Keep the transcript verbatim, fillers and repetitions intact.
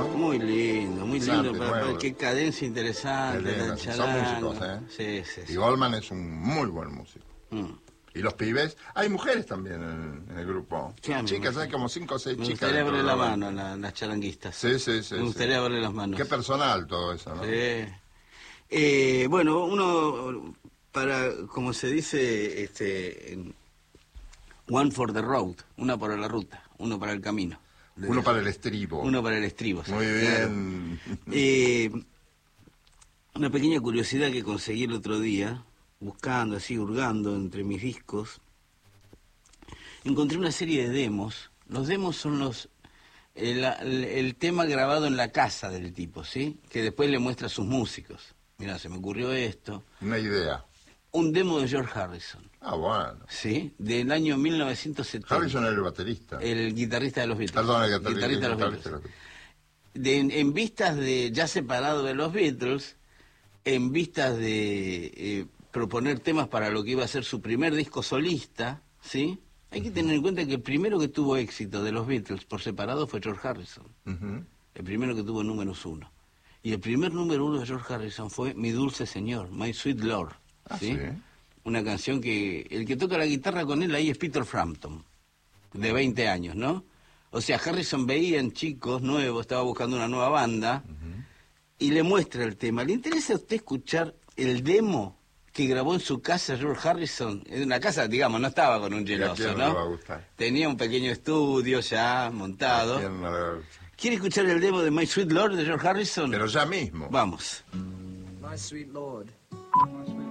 Muy lindo, muy lindo. Interesante, Para, para, nuevo. qué cadencia interesante. Qué lindo, la sí, son charanga. músicos, ¿eh? Sí, sí, sí. Y Goldman es un muy buen músico. Mm. Y los pibes, hay mujeres también en, en el grupo. Sí, a mí Chicas, me- hay como cinco o seis Me chicas. gustaría dentro verle de la banda. mano a la- las charanguistas. Sí, sí, sí. Me gustaría sí. verle las manos. Qué personal todo eso, ¿no? Sí. Eh, bueno, uno, para, como se dice, este, en- one for the road, una para la ruta, uno para el camino. Uno para el estribo. Uno para el estribo. Muy sí, bien. claro. Eh, una pequeña curiosidad que conseguí el otro día, buscando así, hurgando entre mis discos, encontré una serie de demos. Los demos son los el, el- el tema grabado en la casa del tipo, ¿sí? Que después le muestra a sus músicos. Mira, se me ocurrió esto. Una idea. Un demo de George Harrison, Ah, bueno. ¿sí? Del año mil novecientos setenta. Harrison era el baterista. El guitarrista de los Beatles. Perdón, el guitarrista, Guitarrista de los el guitarrista Beatles. de los- De- en, en vistas de, ya separado de los Beatles, en vistas de eh, proponer temas para lo que iba a ser su primer disco solista, ¿sí? Hay que tener en cuenta que el primero que tuvo éxito de los Beatles por separado fue George Harrison. Ujú. El primero que tuvo números uno. Y el primer número uno de George Harrison fue Mi Dulce Señor, My Sweet Lord. Ah, ¿sí? sí. Una canción que el que toca la guitarra con él ahí es Peter Frampton, de veinte años, ¿no? O sea, Harrison veía en chicos nuevos, estaba buscando una nueva banda, y le muestra el tema. ¿Le interesa a usted escuchar el demo que grabó en su casa George Harrison? En una casa, digamos, no estaba con un ¿Y a geloso, quién no le va a ¿no? gustar? Tenía un pequeño estudio ya montado. ¿A quién no le va a gustar? ¿Quiere escuchar el demo de My Sweet Lord de George Harrison? Pero ya mismo. Vamos. My sweet lord.